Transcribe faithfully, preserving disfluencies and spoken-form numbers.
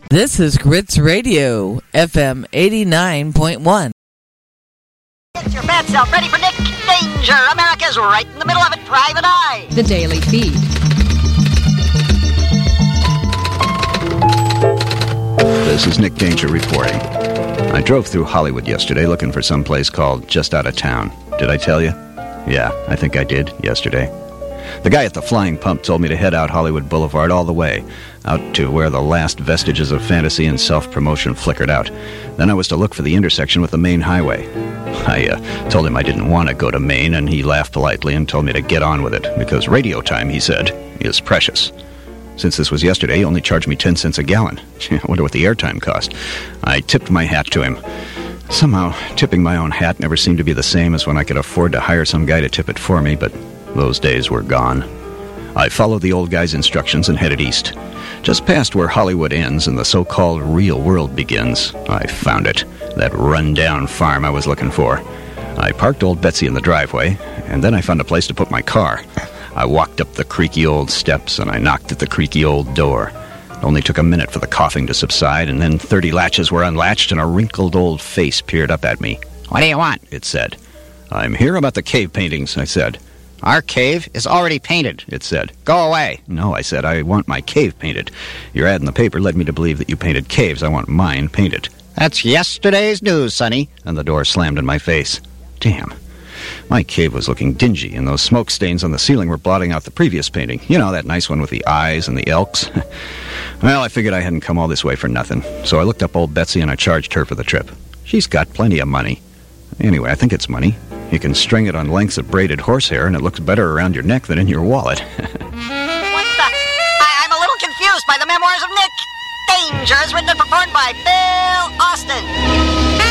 This is Grits Radio, F M eighty-nine point one. Get your fat self ready for Nick Danger. America's right in the middle of it. Private Eye. The Daily Feed. This is Nick Danger reporting. I drove through Hollywood yesterday looking for some place called Just Out of Town. Did I tell you? Yeah, I think I did yesterday. The guy at the flying pump told me to head out Hollywood Boulevard all the way, out to where the last vestiges of fantasy and self-promotion flickered out. Then I was to look for the intersection with the main highway. I uh, told him I didn't want to go to Maine, and he laughed politely and told me to get on with it, because radio time, he said, is precious. Since this was yesterday, he only charged me ten cents a gallon. I wonder what the airtime cost. I tipped my hat to him. Somehow, tipping my own hat never seemed to be the same as when I could afford to hire some guy to tip it for me, but those days were gone. I followed the old guy's instructions and headed east. Just past where Hollywood ends and the so-called real world begins, I found it, that run-down farm I was looking for. I parked old Betsy in the driveway, and then I found a place to put my car. I walked up the creaky old steps, and I knocked at the creaky old door. It only took a minute for the coughing to subside, and then thirty latches were unlatched, and a wrinkled old face peered up at me. "What do you want?" it said. "I'm here about the cave paintings," I said. "Our cave is already painted," it said. "Go away." "No," I said, "I want my cave painted. Your ad in the paper led me to believe that you painted caves. I want mine painted." "That's yesterday's news, Sonny." And the door slammed in my face. Damn. My cave was looking dingy, and those smoke stains on the ceiling were blotting out the previous painting. You know, that nice one with the eyes and the elks. Well, I figured I hadn't come all this way for nothing, so I looked up old Betsy and I charged her for the trip. She's got plenty of money. Anyway, I think it's money. You can string it on lengths of braided horsehair, and it looks better around your neck than in your wallet. What the? I, I'm a little confused by the memoirs of Nick Danger, as written and performed by Bill Austin.